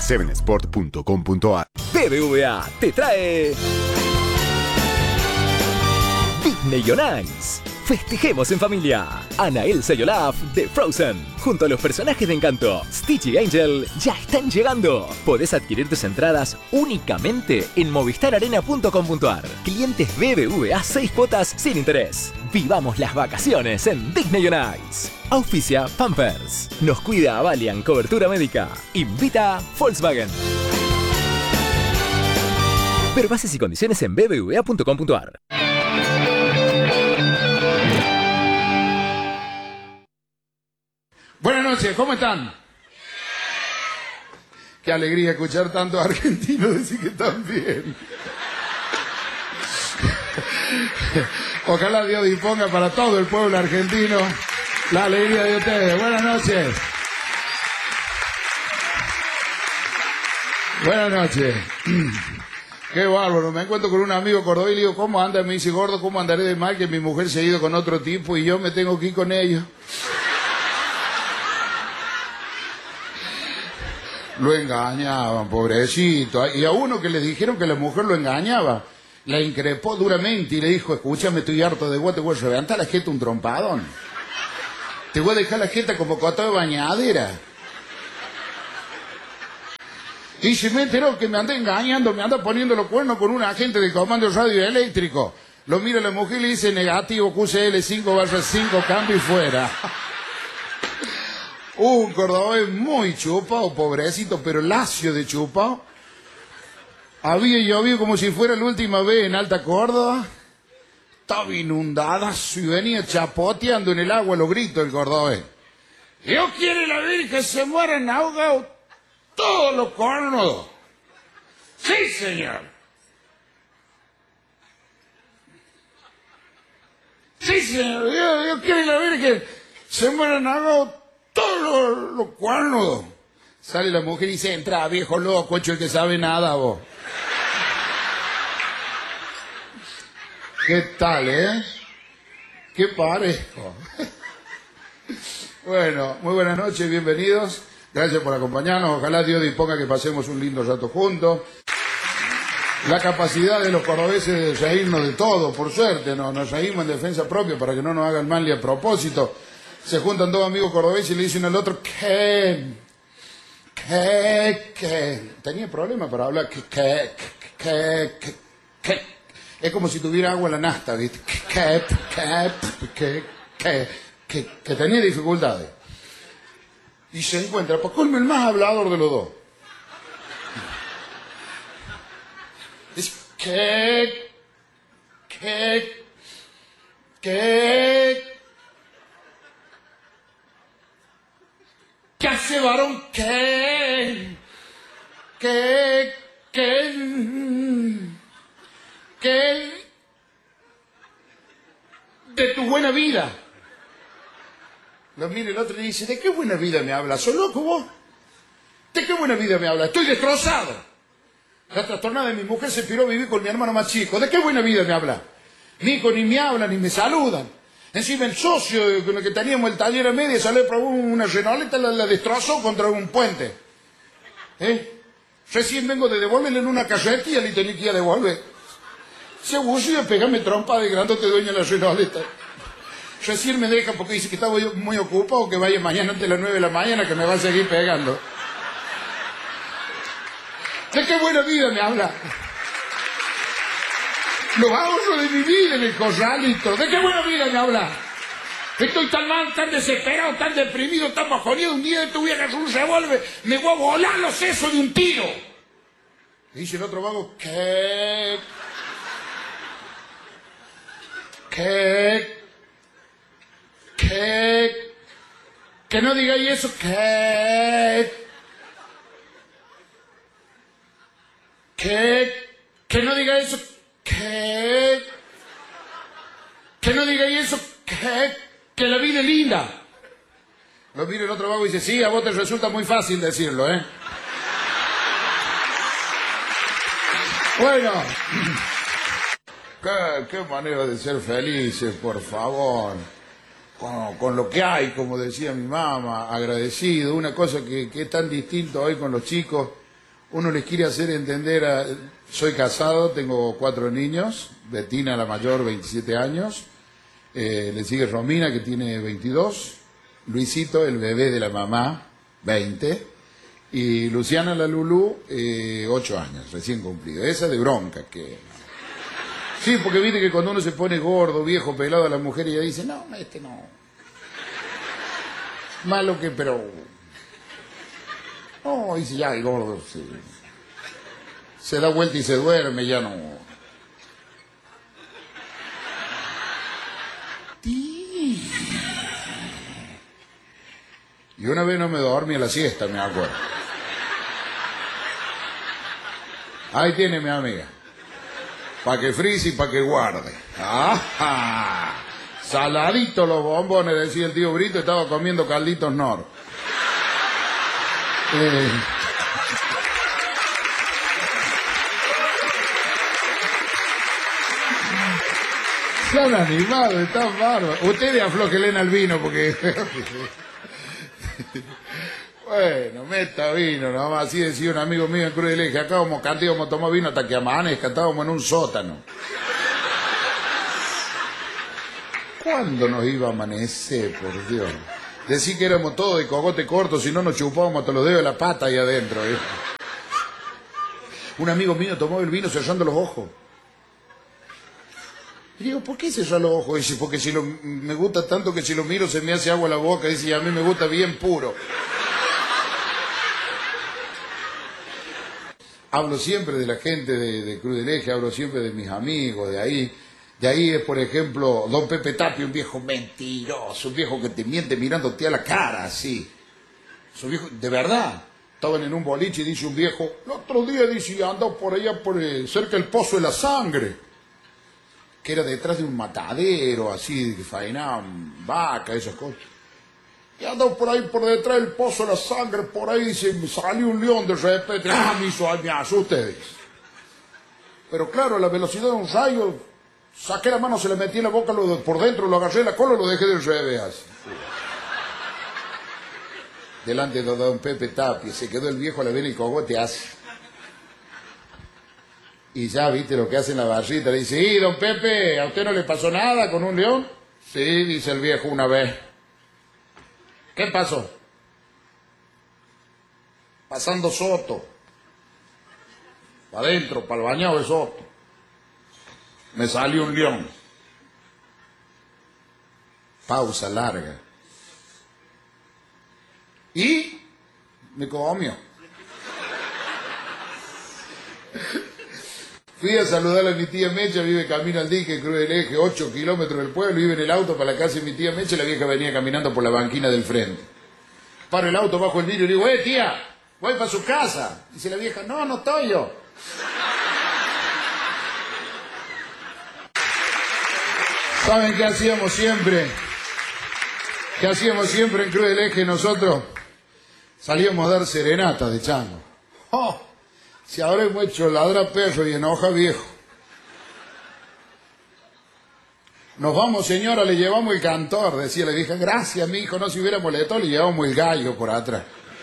7sport.com.ar. BBVA te trae Disney on Ice. Festejemos en familia. Anna, Elsa y Olaf de Frozen, junto a los personajes de Encanto, Stitch y Angel, ya están llegando. Podés adquirir tus entradas únicamente en movistararena.com.ar. Clientes BBVA 6 cuotas sin interés. Vivamos las vacaciones en Disney on Ice. Auspicia Pampers. Nos cuida Avalian Cobertura Médica. Invita Volkswagen. Ver bases y condiciones en bbva.com.ar. Buenas noches, ¿cómo están? Qué alegría escuchar tantos argentinos decir que están bien. Ojalá Dios disponga para todo el pueblo argentino la alegría de ustedes. Buenas noches. Buenas noches. Qué bárbaro, me encuentro con un amigo cordobés y le digo, ¿cómo anda? Me dice, gordo, ¿cómo andaré de mal que mi mujer se ha ido con otro tipo y yo me tengo que ir con ellos? Lo engañaban, pobrecito. Y a uno que le dijeron que la mujer lo engañaba, la increpó duramente y le dijo, escúchame, estoy harto de vos, te voy a levantar la jeta un trompadón. Te voy a dejar la jeta como cota de bañadera. Y se me enteró que me anda engañando, me anda poniendo los cuernos con un agente de comando radioeléctrico. Lo mira la mujer y le dice, negativo, QCL 5/5, cambio y fuera. Un cordobés muy chupado, pobrecito, pero lacio de chupado. Había llovido como si fuera la última vez en Alta Córdoba. Estaba inundada y venía chapoteando en el agua los gritos del cordobés. Dios quiere la Virgen que se mueran ahogados todos los cornudos. Sí, señor. Sí, señor. Dios quiere la Virgen que se mueran ahogados todos los cuernos. Sale la mujer y dice, entra, viejo loco, hecho el que sabe nada, vos. ¿Qué tal, ¿Qué parejo? Bueno, muy buenas noches, bienvenidos. Gracias por acompañarnos. Ojalá Dios disponga que pasemos un lindo rato juntos. La capacidad de los cordobeses de reírnos de todo, por suerte, ¿no? Nos reímos en defensa propia para que no nos hagan mal ni a propósito. Se juntan dos amigos cordobeses y le dicen al otro, ¿qué? Tenía problemas para hablar, ¿qué? Es como si tuviera agua en la nafta, ¿viste? Que tenía dificultades. Y se encuentra, pues colme el más hablador de los dos. Dice, ¿qué hace varón? ¿Qué de tu buena vida? Lo mira el otro y dice, ¿de qué buena vida me hablas? ¿Sos loco vos? ¿De qué buena vida me hablas? Estoy destrozado. La trastornada de mi mujer se piró a vivir con mi hermano más chico. ¿De qué buena vida me habla? Mi hijo ni me hablan ni me saludan. Encima el socio con el que teníamos el taller a media salió a probar una Renoleta, la destrozó contra un puente. Recién vengo de devolverle en una carretilla, le tenía que ir a devolver. Se aburrió de pegarme trompa de grandote dueño de la Renoleta. Recién me deja porque dice que estaba yo muy ocupado, que vaya mañana antes de las 9 de la mañana, que me va a seguir pegando. ¿De qué buena vida me habla? Los ahorros de mi vida en el corralito. ¿De qué buena vida me habla? Estoy tan mal, tan desesperado, tan deprimido, tan bajoneado. Un día de tu vieja un revólver, me voy a volar los sesos de un tiro. Y dice el otro vago, ¿qué? Que no digáis eso, que no digáis eso, que no digáis eso, que la vida es linda. Lo mira el otro vago y dice, sí, a vos te resulta muy fácil decirlo, Bueno, qué manera de ser felices, por favor. Con lo que hay, como decía mi mamá, agradecido. Una cosa que es tan distinto hoy con los chicos, uno les quiere hacer entender soy casado, tengo 4 niños, Betina la mayor, 27 años, le sigue Romina que tiene 22, Luisito, el bebé de la mamá, 20, y Luciana la Lulú, 8 años, recién cumplido. Esa de bronca, que... Sí, porque viste que cuando uno se pone gordo, viejo, pelado a la mujer, ella dice, no, este no. Malo que, pero... No, dice, ya, el gordo, sí. Se da vuelta y se duerme, ya no. Y una vez no me dormí a la siesta, me acuerdo. Ahí tiene mi amiga. Pa' que frise y pa' que guarde. ¡Ajá! Saladito los bombones, decía el tío Brito, estaba comiendo calditos Nor. Son animados, están bárbaros. Ustedes aflóquenle al vino porque... Bueno, meta vino, nomás así decía un amigo mío en Cruz del Eje. Acá íbamos a tomar vino hasta que amanezca, estábamos en un sótano. ¿Cuándo nos iba a amanecer, por Dios? Decí que éramos todos de cogote corto, si no nos chupábamos hasta los dedos de la pata ahí adentro. Un amigo mío tomó el vino cerrando los ojos. Y digo, ¿por qué cerrar los ojos? Dice, porque me gusta tanto que si lo miro se me hace agua la boca. Dice, y a mí me gusta bien puro. Hablo siempre de la gente de Cruz del Eje, hablo siempre de mis amigos, de ahí. De ahí es, por ejemplo, don Pepe Tapia, un viejo mentiroso, un viejo que te miente mirándote a la cara, así. Su viejo, de verdad. Estaban en un boliche y dice un viejo, el otro día dice, andaba por allá, cerca del Pozo de la Sangre, que era detrás de un matadero, así, que faenaban vaca, esas cosas. Y andaba por ahí, por detrás del Pozo de la Sangre, por ahí, dice, me salió un león de repente, me asusté. Pero claro, a la velocidad de un rayo, saqué la mano, se le metí en la boca, por dentro, lo agarré en la cola y lo dejé del revés, así. Delante de don Pepe Tapia, se quedó el viejo a la vena y cogote así. Y ya viste lo que hace en la barrita, le dice, ¿y don Pepe, a usted no le pasó nada con un león? Sí, dice el viejo una vez. ¿Qué pasó? Pasando Soto. Para adentro, para el bañado de Soto. Me salió un león. Pausa larga. Y me comió. Fui a saludar a mi tía Mecha, vive camino al dique, Cruz del Eje, 8 kilómetros del pueblo, vive en el auto para la casa de mi tía Mecha, la vieja venía caminando por la banquina del frente. Paro el auto bajo el vidrio y le digo, tía, voy para su casa. Dice la vieja, no, no estoy yo. ¿Saben qué hacíamos siempre? ¿Qué hacíamos siempre en Cruz del Eje nosotros? Salíamos a dar serenatas de chango. ¡Oh! Si ahora hemos hecho ladra perro y enoja viejo. Nos vamos, señora, le llevamos el cantor. Decía la vieja, gracias, mi hijo, no se hubiera molestado, le llevamos el gallo por atrás.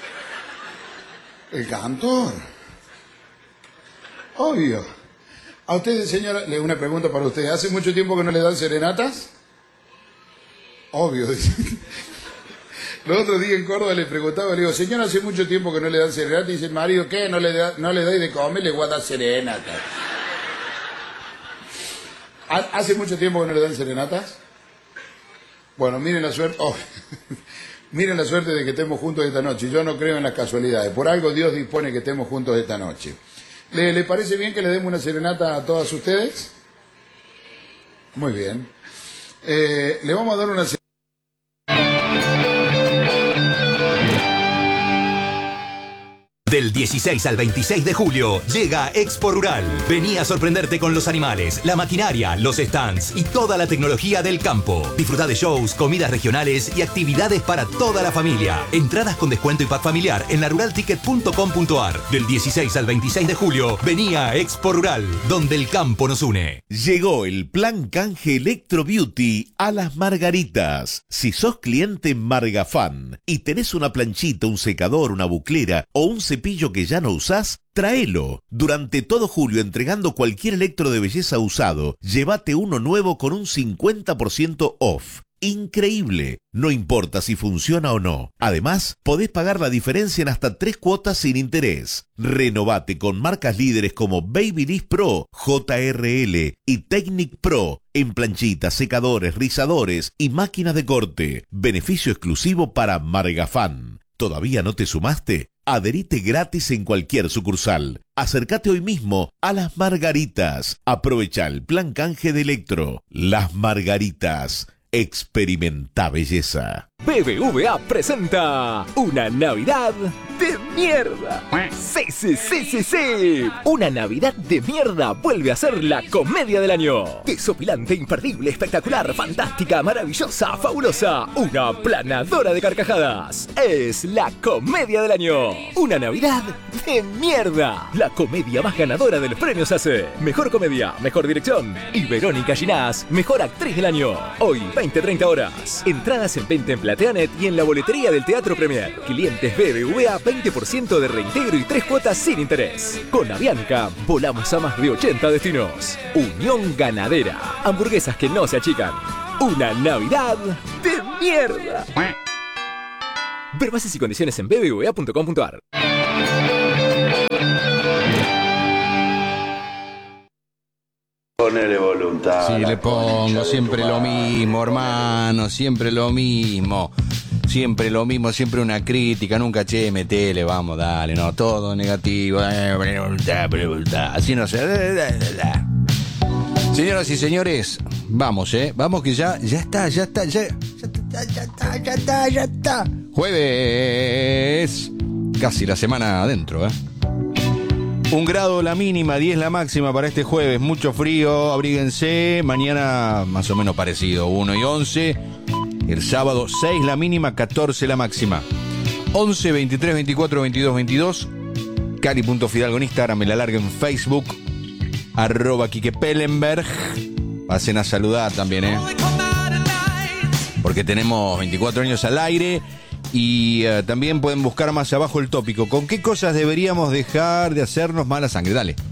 El cantor. Obvio. A ustedes, señora, le una pregunta para ustedes. ¿Hace mucho tiempo que no le dan serenatas? Obvio, dice. Los otros días en Córdoba le preguntaba, le digo, señora, hace mucho tiempo que no le dan serenata. Y dice, marido, ¿qué? ¿No le dais de comer? Le voy a dar serenata. ¿Hace mucho tiempo que no le dan serenatas? Bueno, miren la suerte. Oh, miren la suerte de que estemos juntos esta noche. Yo no creo en las casualidades. Por algo Dios dispone que estemos juntos esta noche. ¿Le parece bien que le demos una serenata a todas ustedes? Muy bien. Le vamos a dar una serenata. Del 16 al 26 de julio llega Expo Rural. Vení a sorprenderte con los animales, la maquinaria, los stands y toda la tecnología del campo. Disfruta de shows, comidas regionales y actividades para toda la familia. Entradas con descuento y pack familiar en laruralticket.com.ar. Del 16 al 26 de julio, vení a Expo Rural, donde el campo nos une. Llegó el plan canje Electro Beauty a Las Margaritas. Si sos cliente Margafan y tenés una planchita, un secador, una buclera o un cepillo cepillo que ya no usás? Tráelo. Durante todo julio, entregando cualquier electro de belleza usado, llévate uno nuevo con un 50% off. Increíble. No importa si funciona o no. Además, podés pagar la diferencia en hasta 3 cuotas sin interés. Renovate con marcas líderes como Babyliss Pro, JRL y Technic Pro en planchitas, secadores, rizadores y máquinas de corte. Beneficio exclusivo para Margafan. ¿Todavía no te sumaste? Adherite gratis en cualquier sucursal. Acércate hoy mismo a Las Margaritas. Aprovecha el plan canje de Electro. Las Margaritas. Experimenta belleza. BBVA presenta una Navidad de mierda. Sí. Una Navidad de mierda vuelve a ser la comedia del año. Desopilante, imperdible, espectacular, fantástica, maravillosa, fabulosa. Una planadora de carcajadas. Es la comedia del año. Una Navidad de mierda. La comedia más ganadora de los premios ACE. Mejor comedia, mejor dirección. Y Verónica Ginás, mejor actriz del año. Hoy, 20-30 horas. Entradas en venta en Plateanet y en la boletería del Teatro Premier. Clientes BBVA, 20% de reintegro y 3 cuotas sin interés. Con Avianca, volamos a más de 80 destinos. Unión Ganadera. Hamburguesas que no se achican. Una Navidad de mierda. Ver bases y condiciones en bbva.com.ar. Ponele voluntad. Sí, le pongo siempre lo mismo, hermano, siempre lo mismo. Siempre lo mismo, siempre una crítica, nunca metele, vamos, dale, no, todo negativo, voluntad, así no sé. Señoras y señores, vamos, vamos que ya está. Jueves, casi la semana adentro, 1 grado la mínima, 10 la máxima para este jueves. Mucho frío, abríguense. Mañana más o menos parecido, 1 y 11. El sábado 6 la mínima, 14 la máxima. 11, 23, 24, 22, 22. Cali.Fidalgo en Instagram, me la largo en Facebook. @Quique Pellenberg. Pasen a saludar también, porque tenemos 24 años al aire. Y también pueden buscar más abajo el tópico. ¿Con qué cosas deberíamos dejar de hacernos mala sangre? Dale.